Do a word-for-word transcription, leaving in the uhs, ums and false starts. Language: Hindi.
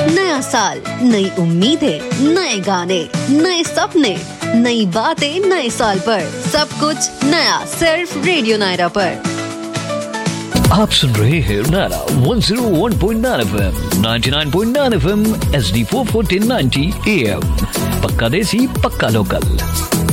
नया साल, नई उम्मीदें, नए गाने, नए सपने, नई बातें नए साल पर, सब कुछ नया सिर्फ रेडियो नायरा पर। आप सुन रहे हैं Naira one oh one point nine F M, ninety-nine point nine F M, H D four fourteen ninety A M। पक्का देसी, पक्का लोकल।